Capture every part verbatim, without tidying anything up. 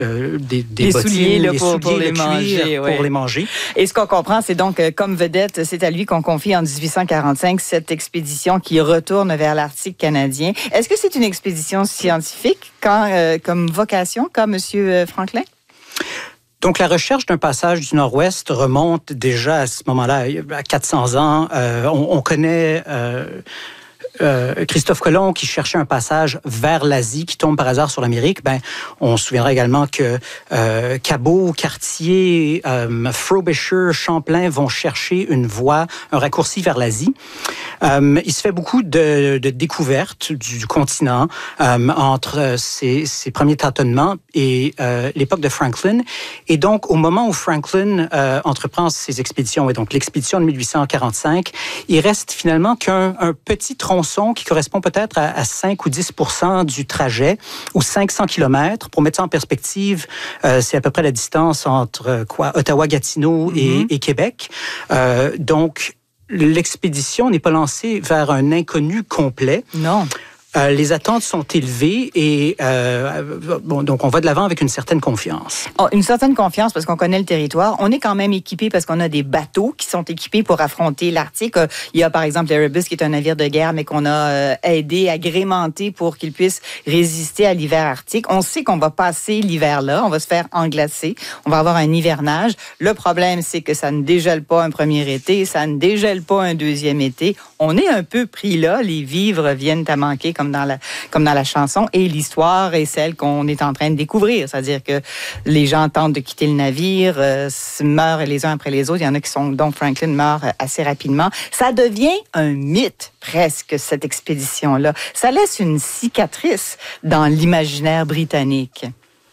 Euh, des, des les bottines, souliers, là, les pour, souliers, pour les le cuir, manger. Ouais. pour les manger. Et ce qu'on comprend, c'est donc, euh, comme vedette, c'est à lui qu'on confie en dix-huit cent quarante-cinq cette expédition qui retourne vers l'Arctique canadien. Est-ce que c'est une expédition scientifique quand, euh, comme vocation, comme M. Franklin? Donc, la recherche d'un passage du Nord-Ouest remonte déjà à ce moment-là à quatre cents ans. Euh, on, on connaît... Euh, Euh, Christophe Colomb qui cherchait un passage vers l'Asie, qui tombe par hasard sur l'Amérique. Ben, on se souviendra également que euh, Cabot, Cartier, euh, Frobisher, Champlain vont chercher une voie, un raccourci vers l'Asie. Euh, il se fait beaucoup de, de découvertes du, du continent euh, entre ces, ces premiers tâtonnements et euh, l'époque de Franklin. Et donc, au moment où Franklin euh, entreprend ses expéditions, et donc l'expédition de mille huit cent quarante-cinq, il reste finalement qu'un un petit tronçon qui correspond peut-être à, à cinq ou dix pour cent du trajet, ou cinq cents kilomètres. Pour mettre ça en perspective, euh, c'est à peu près la distance entre euh, quoi, Ottawa-Gatineau mm-hmm. et, et Québec. Euh, donc, l'expédition n'est pas lancée vers un inconnu complet. Non. Euh, les attentes sont élevées et euh, bon, donc on va de l'avant avec une certaine confiance. Oh, une certaine confiance parce qu'on connaît le territoire. On est quand même équipé parce qu'on a des bateaux qui sont équipés pour affronter l'Arctique. Euh, il y a par exemple l'Erebus qui est un navire de guerre mais qu'on a euh, aidé, agrémenté pour qu'il puisse résister à l'hiver arctique. On sait qu'on va passer l'hiver là, on va se faire englacer, on va avoir un hivernage. Le problème, c'est que ça ne dégèle pas un premier été, ça ne dégèle pas un deuxième été. On est un peu pris là, les vivres viennent à manquer comme dans la, comme dans la chanson, et l'histoire est celle qu'on est en train de découvrir. C'est-à-dire que les gens tentent de quitter le navire, euh, meurent les uns après les autres. Il y en a qui sont, dont Franklin meurt assez rapidement. Ça devient un mythe, presque, cette expédition-là. Ça laisse une cicatrice dans l'imaginaire britannique.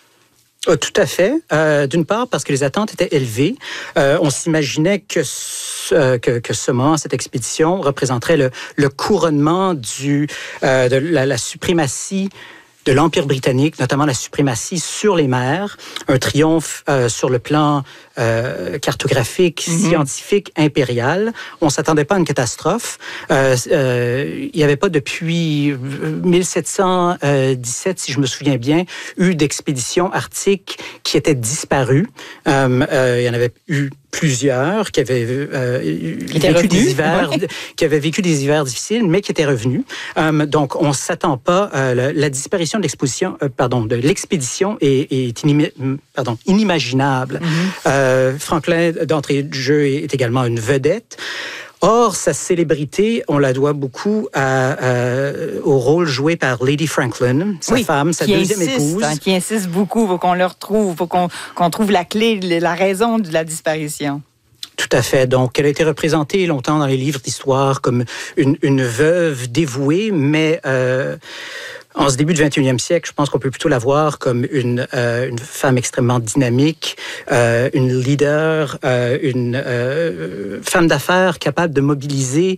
Oh, tout à fait. Euh, d'une part, parce que les attentes étaient élevées. Euh, on s'imaginait que ce, que, que ce moment, cette expédition, représenterait le, le couronnement du, euh, de la, la suprématie de l'Empire britannique, notamment la suprématie sur les mers, un triomphe euh, sur le plan euh, cartographique, mm-hmm. scientifique, impérial. On ne s'attendait pas à une catastrophe. Euh, euh, il n'y avait pas depuis mille sept cent dix-sept, si je me souviens bien, eu d'expédition arctique qui était disparue. Euh, euh, il y en avait eu plusieurs qui avaient euh, qui vécu des hivers, ouais. qui avaient vécu des hivers difficiles, mais qui étaient revenus. Euh, donc, on s'attend pas. Euh, la, la disparition de l'exposition, euh, pardon, de l'expédition est, est inimi- pardon, inimaginable. Mm-hmm. Euh, Franklin, d'entrée de jeu, est également une vedette. Or, sa célébrité, on la doit beaucoup à, à, au rôle joué par Lady Franklin, sa oui, femme, sa deuxième insiste, épouse. Hein, qui insiste beaucoup pour qu'on le retrouve, pour qu'on, qu'on trouve la clé, la raison de la disparition. Tout à fait. Donc, elle a été représentée longtemps dans les livres d'histoire comme une, une veuve dévouée, mais euh, en ce début du vingt et unième siècle, je pense qu'on peut plutôt la voir comme une, euh, une femme extrêmement dynamique, euh, une leader, euh, une euh, femme d'affaires capable de mobiliser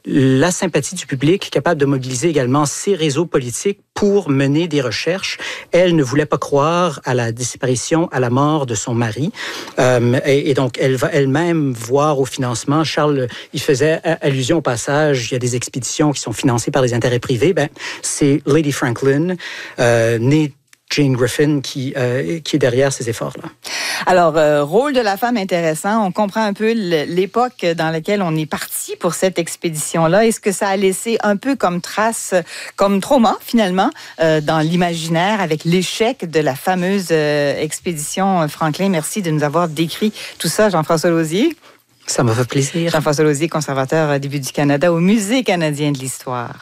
la sympathie du public, capable de mobiliser également ses réseaux politiques pour mener des recherches. Elle ne voulait pas croire à la disparition, à la mort de son mari. Euh, et, et donc, elle va elle-même voir au financement. Charles, il faisait allusion au passage, il y a des expéditions qui sont financées par des intérêts privés. Ben, c'est Lady Franklin, euh, née Jane Griffin qui, euh, qui est derrière ces efforts-là. Alors, euh, rôle de la femme intéressant. On comprend un peu l'époque dans laquelle on est parti pour cette expédition-là. Et ce que ça a laissé un peu comme trace, comme trauma, finalement, euh, dans l'imaginaire avec l'échec de la fameuse euh, expédition Franklin. Merci de nous avoir décrit tout ça, Jean-François Lauzier. Ça m'a fait plaisir. Jean-François Lauzier, conservateur début du Canada au Musée canadien de l'histoire.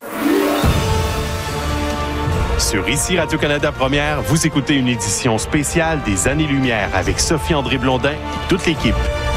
Sur Ici Radio-Canada Première, vous écoutez une édition spéciale des Années-Lumière avec Sophie-André Blondin et toute l'équipe.